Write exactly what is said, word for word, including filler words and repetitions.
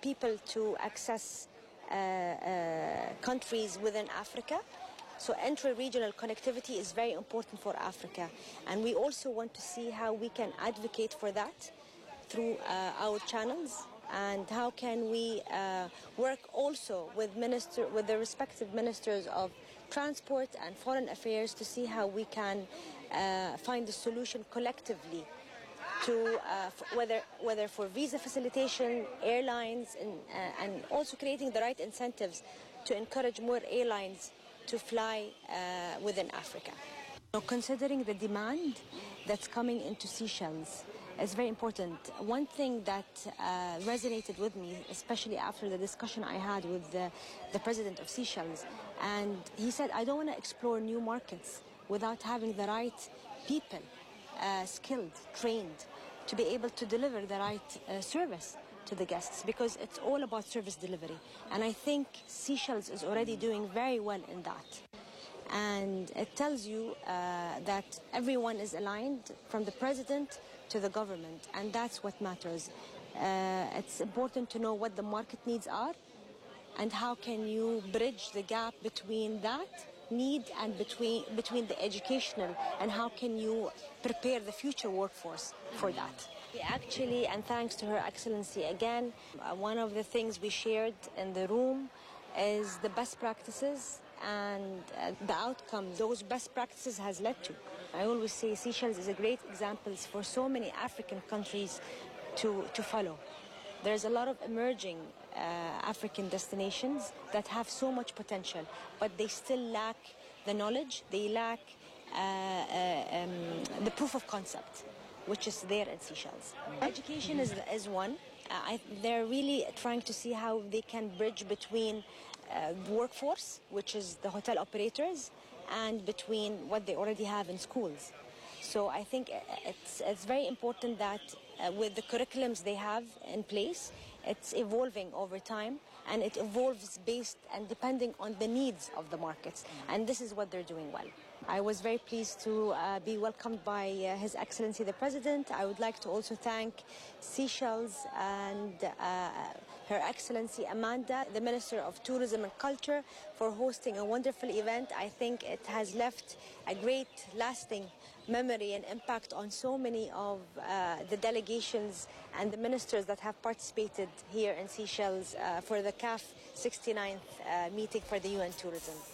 people to access uh, uh, countries within Africa. So intra-regional connectivity is very important for Africa. And we also want to see how we can advocate for that through uh, our channels, and how can we uh, work also with minister with the respective ministers of transport and foreign affairs to see how we can uh, find a solution collectively to uh, whether whether for visa facilitation, airlines, and uh, and also creating the right incentives to encourage more airlines to fly uh, within Africa. So considering the demand that's coming into Seychelles, it's very important. One thing that uh, resonated with me, especially after the discussion I had with the, the president of Seychelles, and he said, I don't want to explore new markets without having the right people, uh, skilled, trained, to be able to deliver the right uh, service to the guests, because it's all about service delivery. And I think Seychelles is already doing very well in that. And it tells you uh, that everyone is aligned, from the president to the government, and that's what matters. Uh, it's important to know what the market needs are, and how can you bridge the gap between that need and between between the educational, and how can you prepare the future workforce for that. We actually, and thanks to Her Excellency again, uh, one of the things we shared in the room is the best practices and uh, the outcome those best practices has led to. I always say Seychelles is a great example for so many African countries to, to follow. There's a lot of emerging uh, African destinations that have so much potential, but they still lack the knowledge, they lack uh, uh, um, the proof of concept, which is there in Seychelles. Education is, is one. Uh, I, they're really trying to see how they can bridge between uh, the workforce, which is the hotel operators, and between what they already have in schools. So I think it's, it's very important that uh, with the curriculums they have in place, it's evolving over time, and it evolves based and depending on the needs of the markets. And this is what they're doing well. I was very pleased to uh, be welcomed by uh, His Excellency the President. I would like to also thank Seychelles and uh, Her Excellency Amanda, the Minister of Tourism and Culture, for hosting a wonderful event. I think it has left a great lasting memory and impact on so many of uh, the delegations and the ministers that have participated here in Seychelles uh, for the C A F sixty-ninth uh, meeting for the U N Tourism.